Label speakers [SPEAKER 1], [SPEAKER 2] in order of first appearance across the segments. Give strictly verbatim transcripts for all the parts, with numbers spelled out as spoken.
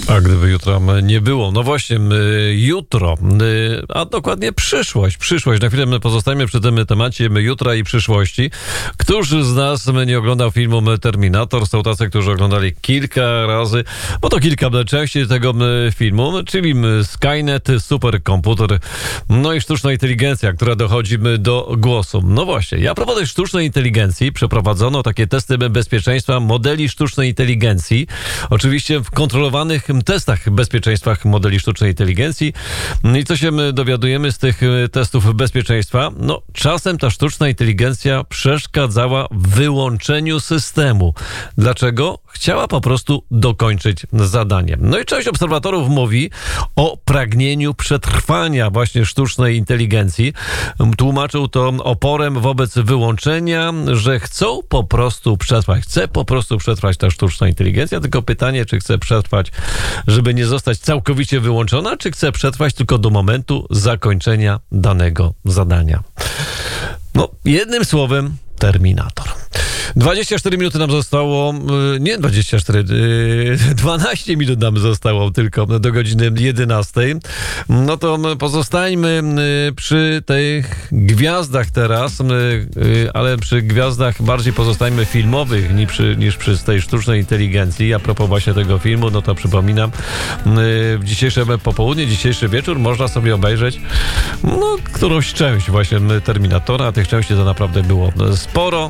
[SPEAKER 1] A gdyby jutra nie było? No właśnie, jutro, a dokładnie przyszłość. Przyszłość. Na chwilę my pozostajemy przy tym temacie jutra i przyszłości. Któż z nas nie oglądał filmu Terminator? Są tacy, którzy oglądali kilka razy, bo to kilka części tego filmu, czyli Skynet, superkomputer, no i sztuczna inteligencja, która dochodzi do głosu. No właśnie, ja a propos tej sztucznej inteligencji przeprowadzono takie testy bezpieczeństwa modeli sztucznej inteligencji. Oczywiście w kontrolowanych testach bezpieczeństwa modeli sztucznej inteligencji. I co się my dowiadujemy z tych testów bezpieczeństwa? No, czasem ta sztuczna inteligencja przeszkadzała w wyłączeniu systemu. Dlaczego? Chciała po prostu dokończyć zadanie. No i część obserwatorów mówi o pragnieniu przetrwania właśnie sztucznej inteligencji. Tłumaczył to oporem wobec wyłączenia, że chcą po prostu przetrwać. Chce po prostu przetrwać ta sztuczna inteligencja, tylko pytanie, czy chce przetrwać, żeby nie zostać całkowicie wyłączona, czy chce przetrwać tylko do momentu zakończenia danego zadania. No, jednym słowem, Terminator. dwadzieścia cztery minuty nam zostało, nie dwadzieścia cztery, dwanaście minut nam zostało tylko do godziny jedenastej. No to pozostańmy przy tych gwiazdach teraz, ale przy gwiazdach bardziej pozostańmy filmowych niż przy, niż przy tej sztucznej inteligencji. A propos właśnie tego filmu, no to przypominam, w dzisiejsze popołudnie, dzisiejszy wieczór można sobie obejrzeć no, którąś część właśnie Terminatora. Tych części to naprawdę było sporo.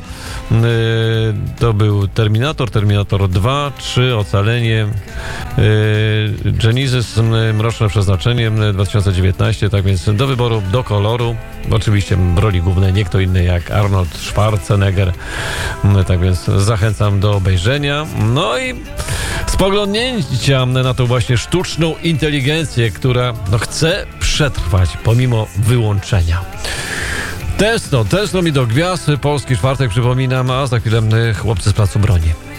[SPEAKER 1] To był Terminator, Terminator dwa, trzy, Ocalenie, Genesis, Mroczne Przeznaczenie dwa tysiące dziewiętnaście, tak więc do wyboru, do koloru. Oczywiście w roli głównej nie kto inny jak Arnold Schwarzenegger. Tak więc zachęcam do obejrzenia. No i spoglądnięcia na tą właśnie sztuczną inteligencję, która no, chce przetrwać pomimo wyłączenia. Tęskno, tęskno mi do gwiazd. Polski Czwartek, przypominam, a za chwilę chłopcy z Placu Broni.